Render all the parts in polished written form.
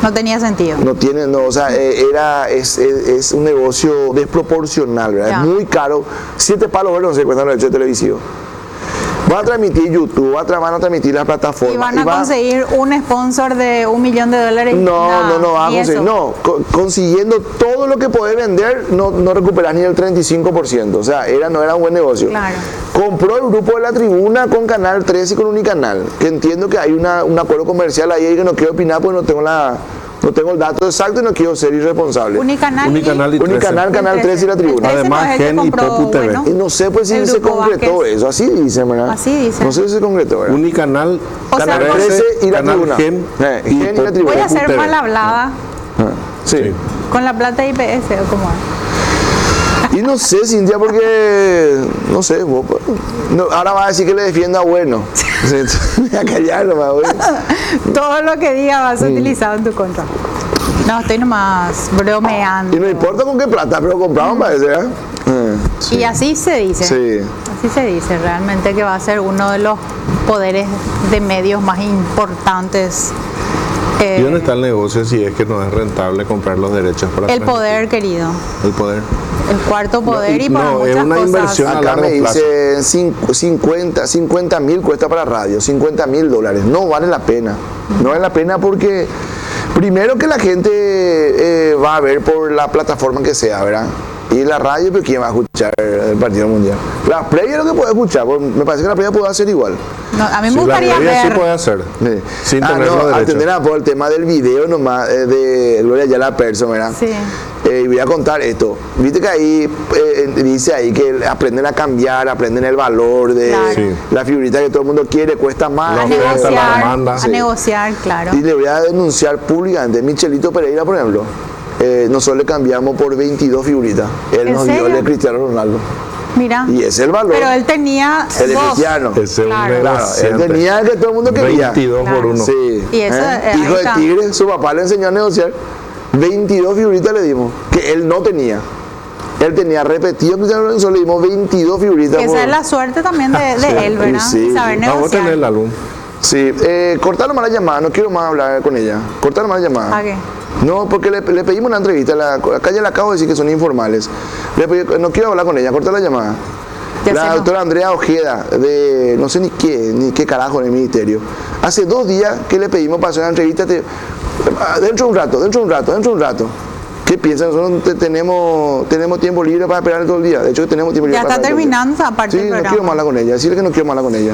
No tenía sentido. No tiene, no, o sea, es un negocio desproporcional, ¿verdad? Ya. Es muy caro. 7 palos verdes no se cuentan los derechos televisivos. Van a transmitir YouTube, van a transmitir las plataformas. Y van a conseguir un sponsor de $1 millón. No va a ni conseguir. eso. No, consiguiendo todo lo que podés vender, no recuperás ni el 35%. O sea, no era un buen negocio. Claro. Compró el grupo de La Tribuna con Canal 13 y con Unicanal. Que entiendo que hay un acuerdo comercial ahí que no quiero opinar porque no tengo el dato exacto y no quiero ser irresponsable. Unicanal Canal 13 y La Tribuna. Además, Gen y Popu TV. Y no sé pues si se concretó eso. Así dice, ¿verdad? Así dice. No sé si se concretó, ¿verdad? Unicanal, Canal 13 y La Tribuna. Gen y La Tribuna. Voy a ser mal hablada. Sí. Con la plata IPS o cómo es. Y no sé, Cintia, porque no sé, ahora va a decir que le defienda a Bueno. Voy a callar nomás, güey. Todo lo que diga va a ser utilizado en tu contra. No, estoy nomás bromeando. Y no importa con qué plata, pero compramos, parece, ¿eh? Sí. Y así se dice. Sí. Así se dice realmente que va a ser uno de los poderes de medios más importantes. ¿Y dónde está el negocio si es que no es rentable comprar los derechos para el poder, querido. El poder. El cuarto poder y para no, muchas es una cosas. inversión a Acá largo me plazo. dice 50.000 cuesta para radio, $50.000. No vale la pena. No vale la pena porque primero que la gente va a ver por la plataforma que sea, ¿verdad? Y la radio, pero ¿quién va a escuchar el partido mundial? La previa es lo que puede escuchar, porque me parece que la previa puede hacer igual. No, a mí me gustaría la ver. sí puede hacer, sin tener los derechos. Atender por el tema del video nomás de Gloria Ayala Persson, ¿verdad? Sí. Y voy a contar esto. Viste que ahí dice ahí que aprenden a cambiar, aprenden el valor de la figurita que todo el mundo quiere, cuesta más. A negociar, claro. Y le voy a denunciar públicamente. Michelito Pereira, por ejemplo, nosotros le cambiamos por 22 figuritas. Él nos dio el de Cristiano Ronaldo. Mira. Y ese es el valor. Pero él tenía el de dos. Cristiano. Ese Claro. Él tenía el que todo el mundo quería. 22 por 1. Sí. Y eso, Hijo de está. tigre, su papá le enseñó a negociar. 22 figuritas le dimos, que él no tenía. Él tenía repetido, nosotros le dimos 22 figuritas. Esa es la suerte también de él, ¿verdad? Sí, saber Vamos a negociar. tener el álbum. Sí, cortarlo más la llamada, no quiero más hablar con ella. Cortarlo más la llamada. ¿A qué? No, porque le pedimos una entrevista, acá ya le acabo de decir que son informales. No quiero hablar con ella, cortar la llamada. Ya La sé, no. doctora Andrea Ojeda, de no sé ni qué carajo en el ministerio. Hace 2 días que le pedimos para hacer una entrevista, dentro de un rato. ¿Qué piensan? Nosotros tenemos tiempo libre para esperar todo el día. De hecho, tenemos tiempo libre Ya para está esperar todo el día. terminando esa parte Sí, del no programa. quiero más hablar con ella. Decirle que no quiero más hablar con ella.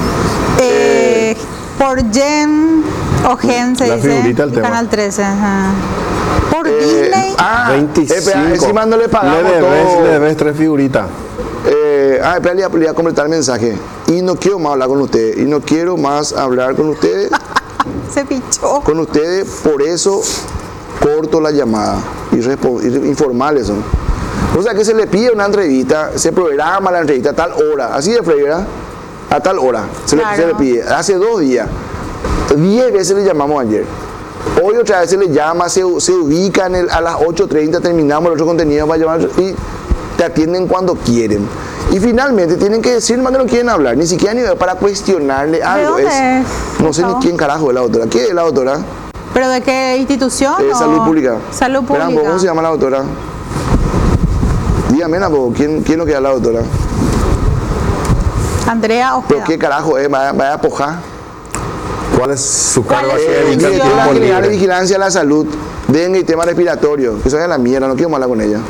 Por Gen o Gen se La dice. figurita del tema. Canal 13. Ajá. Por Disney. 25. Encima no le pagamos le todo. debes 3 figuritas. Espera, le voy a completar el mensaje. Y no quiero más hablar con ustedes. Y no quiero más hablar con ustedes. Se pichó. Con ustedes, por eso corto la llamada. Y informarles. ¿No? O sea que se le pide una entrevista, se programa la entrevista a tal hora. Así de freira, a tal hora. Se le pide. Hace 2 días. 10 veces le llamamos ayer. Hoy otra vez se le llama, se ubica a las 8:30, terminamos el otro contenido para llamar y te atienden cuando quieren. Y finalmente tienen que decir más que no quieren hablar, ni siquiera ni para cuestionarle algo. ¿De dónde es? No sé ni quién carajo es la doctora. ¿Qué es la doctora? ¿Pero de qué institución? Salud Pública. Salud Pública. Espera, ¿cómo se llama la doctora? Dígame, ¿quién lo que es la doctora? Andrea Ojeda. ¿Pero qué carajo es? Vaya a pojar. ¿Cuál es su ¿Cuál cargo? es su que dedica el función? tiempo General de libre? Vigilancia a la Salud, dengue y tema respiratorio. Que eso es la mierda, no quiero más hablar con ella.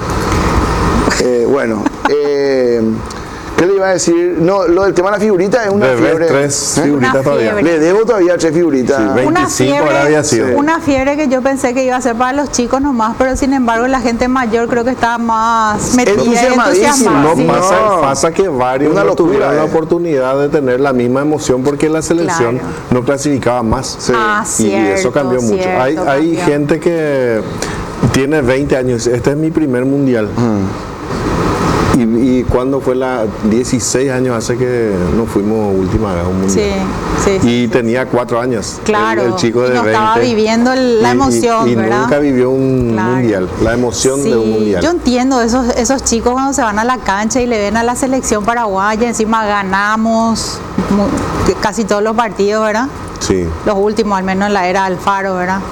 ¿Qué le iba a decir? No, lo del tema de la figurita es una Debes fiebre. 3 ¿Eh? figuritas Una todavía. fiebre. Le debo todavía 3 figuritas. Sí, 25 ahora había sido. Una fiebre que yo pensé que iba a ser para los chicos nomás, pero sin embargo la gente mayor creo que está más metida y Entusiasmadísima. entusiasmada. No, Sí. pasa que varios Una no locura, tuvieron la oportunidad de tener la misma emoción porque la selección Claro. no clasificaba más. Sí. Ah, Y cierto, eso cambió mucho. cierto, Hay cambió. gente que tiene 20 años. Este es mi primer mundial. Y cuando fue 16 años hace que nos fuimos última vez a un mundial. Sí. Y tenía 4 años. Claro, El chico y de no 20. estaba viviendo la emoción, y ¿verdad? nunca vivió un Claro. mundial. La emoción Sí, de un mundial. yo entiendo esos chicos cuando se van a la cancha y le ven a la selección paraguaya, encima ganamos casi todos los partidos, ¿verdad? Sí. Los últimos, al menos en la era Alfaro, ¿verdad?